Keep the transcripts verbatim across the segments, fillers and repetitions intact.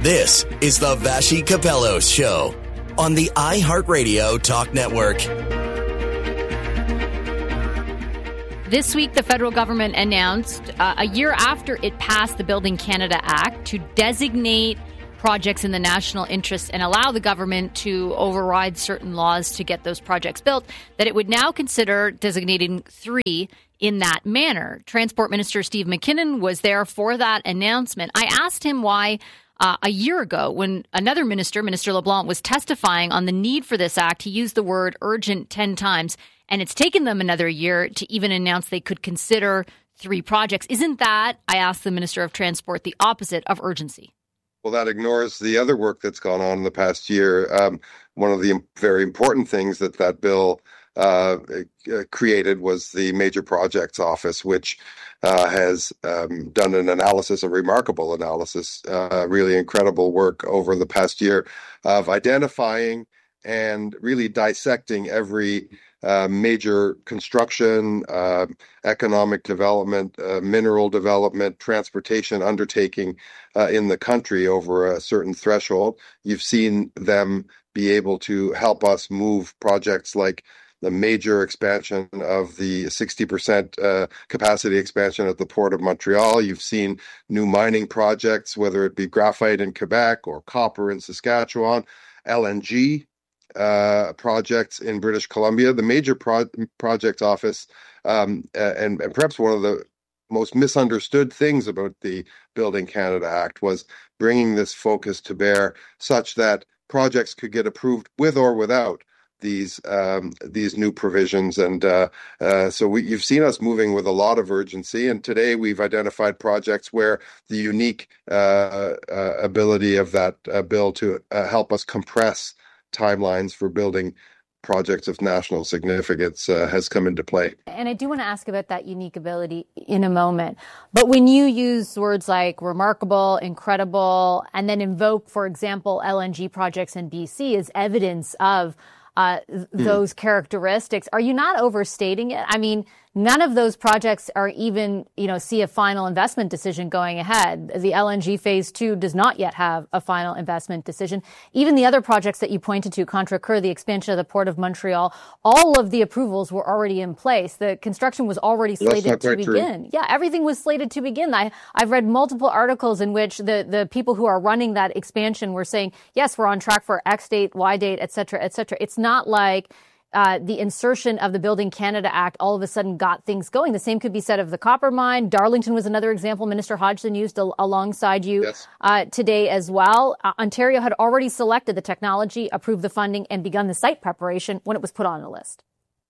This is the Vassy Kapelos Show on the iHeartRadio Talk Network. This week, the federal government announced, uh, a year after it passed the Building Canada Act, to designate projects in the national interest and allow the government to override certain laws to get those projects built, that it would now consider designating three in that manner. Transport Minister Steve McKinnon was there for that announcement. I asked him why uh, a year ago, when another minister, Minister LeBlanc, was testifying on the need for this act, he used the word urgent ten times, and it's taken them another year to even announce they could consider three projects. Isn't that, I asked the Minister of Transport, the opposite of urgency? Well, that ignores the other work that's gone on in the past year. Um, one of the very important things that that bill uh, created was the Major Projects Office, which uh, has um, done an analysis, a remarkable analysis, uh, really incredible work over the past year of identifying and really dissecting every uh, major construction, uh, economic development, uh, mineral development, transportation undertaking uh, in the country over a certain threshold. You've seen them be able to help us move projects like the major expansion of the sixty percent uh, capacity expansion at the Port of Montreal. You've seen new mining projects, whether it be graphite in Quebec or copper in Saskatchewan, L N G uh, projects in British Columbia. The Major Pro- Project Office, um, and, and perhaps one of the most misunderstood things about the Building Canada Act was bringing this focus to bear such that projects could get approved with or without these um, these new provisions. And uh, uh, so we, you've seen us moving with a lot of urgency. And today we've identified projects where the unique uh, uh, ability of that uh, bill to uh, help us compress timelines for building projects of national significance uh, has come into play. And I do want to ask about that unique ability in a moment. But when you use words like remarkable, incredible, and then invoke, for example, L N G projects in B C as evidence of uh, th- mm. those characteristics, are you not overstating it? I mean, none of those projects are even, you know, see a final investment decision going ahead. The L N G phase two does not yet have a final investment decision. Even the other projects that you pointed to, Contrecoeur, the expansion of the Port of Montreal, all of the approvals were already in place. The construction was already slated to begin. True. Yeah, everything was slated to begin. I, I've read multiple articles in which the, the people who are running that expansion were saying, yes, we're on track for X date, Y date, et cetera, et cetera. It's not like Uh, the insertion of the Building Canada Act all of a sudden got things going. The same could be said of the copper mine. Darlington was another example Minister Hodgson used al- alongside you yes. uh, today as well. Uh, Ontario had already selected the technology, approved the funding, and begun the site preparation when it was put on the list.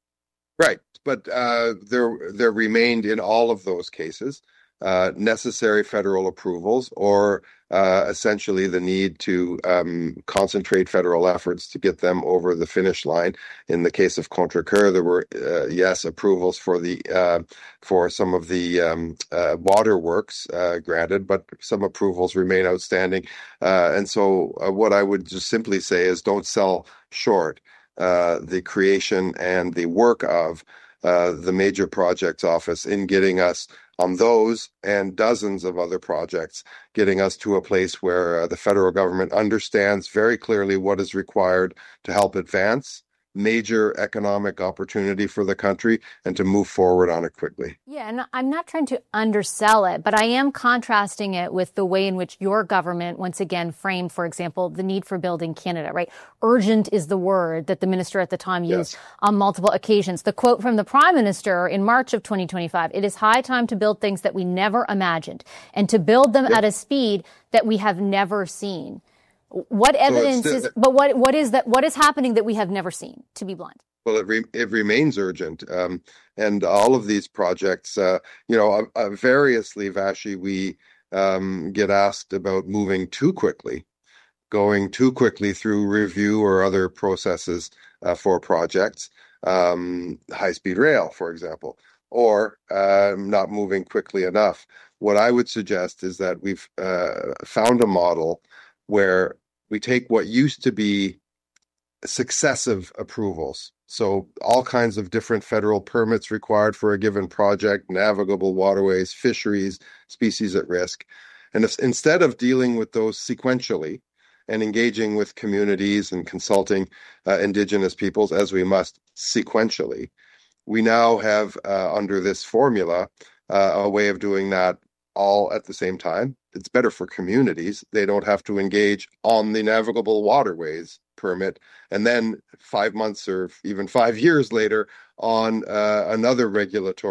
Right. But uh, there, there remained in all of those cases uh, necessary federal approvals or uh, essentially the need to um, concentrate federal efforts to get them over the finish line. In the case of Contrecoeur, there were, uh, yes, approvals for the uh, for some of the um, uh, waterworks uh, granted, but some approvals remain outstanding. Uh, and so uh, what I would just simply say is don't sell short uh, the creation and the work of uh, the Major Projects Office in getting us on those and dozens of other projects, getting us to a place where uh, the federal government understands very clearly what is required to help advance major economic opportunity for the country and to move forward on it quickly. Yeah, and I'm not trying to undersell it, but I am contrasting it with the way in which your government once again framed, for example, the need for Building Canada, right? Urgent is the word that the minister at the time used yes. on multiple occasions. The quote from the Prime Minister in March of twenty twenty-five, "It is high time to build things that we never imagined and to build them yep. at a speed that we have never seen." What evidence so is, but what, what is that, what is happening that we have never seen, to be blunt? Well, it, re, it remains urgent. Um, and all of these projects, uh, you know, uh, uh, variously, Vassy, we um, get asked about moving too quickly, going too quickly through review or other processes uh, for projects, um, high-speed rail, for example, or uh, not moving quickly enough. What I would suggest is that we've uh, found a model where we take what used to be successive approvals, so all kinds of different federal permits required for a given project, navigable waterways, fisheries, species at risk, And if, instead of dealing with those sequentially and engaging with communities and consulting uh, Indigenous peoples, as we must sequentially, we now have, uh, under this formula, uh, a way of doing that all at the same time. It's better for communities. They don't have to engage on the navigable waterways permit, and then five months or even five years later on uh, another regulatory